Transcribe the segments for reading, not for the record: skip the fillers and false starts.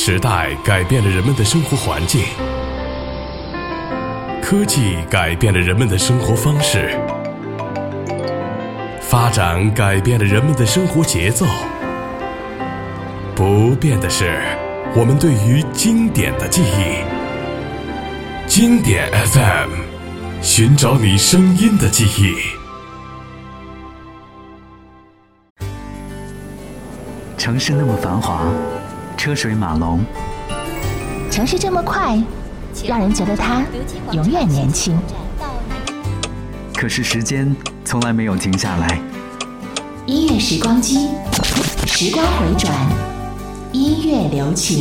时代改变了人们的生活环境，科技改变了人们的生活方式，发展改变了人们的生活节奏。不变的是我们对于经典的记忆。经典 FM， 寻找你声音的记忆。 城市那么繁华，车水马龙， 城市这么快，让人觉得它永远年轻。 可是时间从来没有停下来。 音乐时光机，时光回转，音乐留情。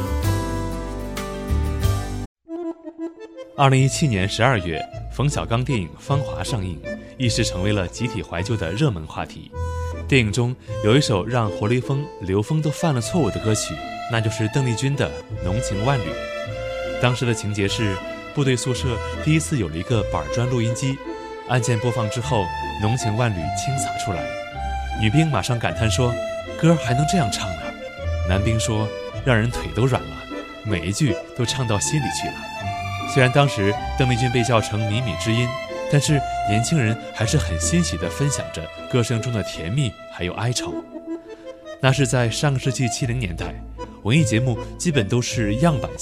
2017年12月，冯小刚电影《芳华》上映，一时成为了集体怀旧的热门话题。电影中有一首让活雷锋、刘峰都犯了错误的歌曲，那就是邓丽君的《浓情万缕》。当时的情节是，部队宿舍第一次有了一个板砖录音机，按键播放之后，浓情万缕倾洒出来。女兵马上感叹说：“歌还能这样唱呢？”男兵说：“让人腿都软了，每一句都唱到心里去了。”虽然当时邓丽君被叫成靡靡之音，但是年轻人还是很欣喜地分享着歌声中的甜蜜还有哀愁。那是在上个世纪70年代，文艺节目基本都是样板